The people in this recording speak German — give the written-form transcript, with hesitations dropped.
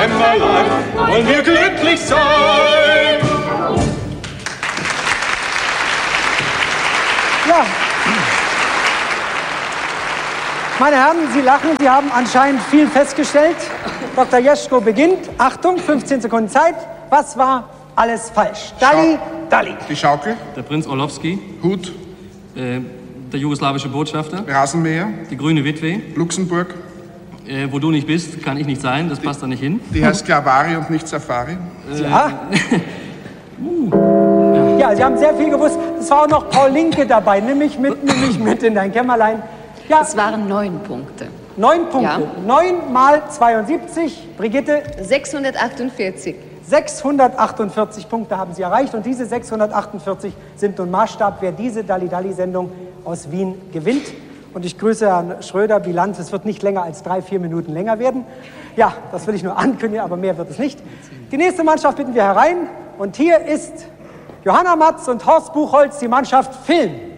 Kämmerlein wollen wir glücklich sein. Ja. Meine Herren, Sie lachen, Sie haben anscheinend viel festgestellt. Dr. Jeschko beginnt. Achtung, 15 Sekunden Zeit. Was war alles falsch? Dalli, Dalli. Die Schaukel. Der Prinz Orlowski. Hut. Der jugoslawische Botschafter. Rasenmäher. Die grüne Witwe. Luxemburg. Wo du nicht bist, kann ich nicht sein. Das passt da nicht hin. Die heißt Klavari und nicht Safari. Ja. Ja, Sie haben sehr viel gewusst. Es war auch noch Paul Linke dabei. Nimm mich mit in dein Kämmerlein. Ja. Es waren 9 Punkte. 9 Punkte. Ja. 9 mal 72. Brigitte? 648. 648 Punkte haben Sie erreicht. Und diese 648 sind nun Maßstab, wer diese Dalli-Dalli-Sendung aus Wien gewinnt. Und ich grüße Herrn Schröder. Bilanz, es wird nicht länger als 3-4 Minuten länger werden. Ja, das will ich nur ankündigen, aber mehr wird es nicht. Die nächste Mannschaft bitten wir herein. Und hier ist Johanna Matz und Horst Buchholz, die Mannschaft Film.